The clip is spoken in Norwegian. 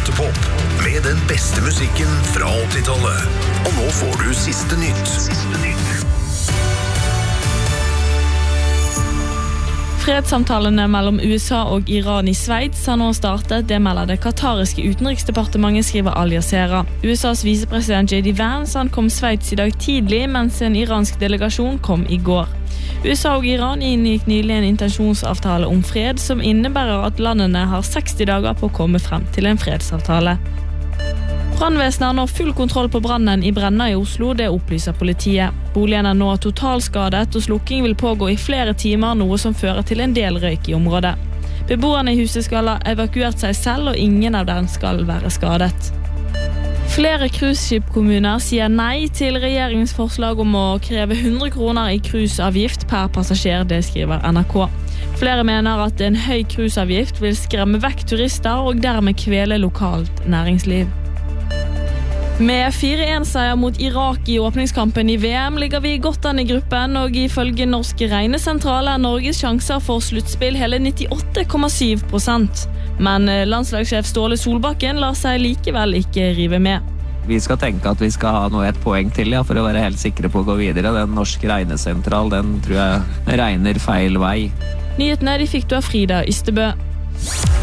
Rottepop med den beste musikken fra 80-tallet. Og nå får du siste nytt. Fredssamtalene mellom USA og Iran I Sveits har nå startet, det melder det katariske utenriksdepartementet, skriver Al Jazeera. USAs visepresident J.D. Vance ankom Sveits I dag tidlig, mens en iransk delegasjon kom I går. USA og Iran inngikk nylig en intensjonsavtale om fred, som innebærer at landene har 60 dager på å komme frem til en fredsavtale. Brannvesenet har nå full kontroll på brannen I Brenna I Oslo, det opplyser politiet. Boligen er nå totalskadet, og slukking vil pågå I flere timer, noe som fører til en del røyk I området. Beboerne I huset skal ha evakuert seg selv, og ingen av dem skal være skadet. Flere cruiseskipkommuner sier nei til regjeringens forslag om å kreve 100 kroner I cruiseavgift per passasjer, det skriver NRK. Flere mener at en høy cruiseavgift vil skremme vekk turister og dermed kvele lokalt næringsliv. Med 4-1-seier mot Irak I åpningskampen I VM ligger vi godt an I gruppen, og ifølge Norsk Regnesentral Norges sjanser for sluttspill hele 98,7%. Men landslagssjef Ståle Solbakken lar seg likevel ikke rive med. Vi skal tenke at vi skal ha nå et poeng til, for å være helt sikre på å gå videre. Den Norsk Regnesentral, den tror jeg regner feil vei. Nyhetene de fikk du av Frida Ystebø.